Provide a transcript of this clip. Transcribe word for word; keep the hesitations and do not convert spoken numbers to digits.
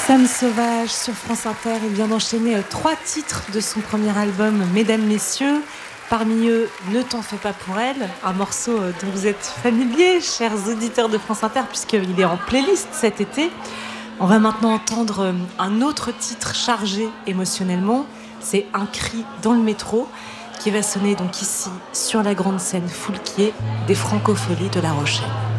Sam Sauvage sur France Inter, il vient d'enchaîner trois titres de son premier album Mesdames, Messieurs. Parmi eux, Ne t'en fais pas pour elle, un morceau dont vous êtes familiers, chers auditeurs de France Inter, puisqu'il est en playlist cet été. On va maintenant entendre un autre titre chargé émotionnellement, c'est Un cri dans le métro, qui va sonner donc ici sur la grande scène Foulquier des Francopholies de La Rochelle.